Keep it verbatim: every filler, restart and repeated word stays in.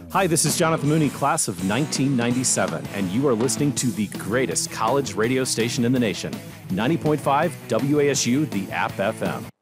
Hi, this is Jonathan Mooney, class of nineteen ninety-seven, and you are listening to the greatest college radio station in the nation, ninety point five W A S U, the App F M.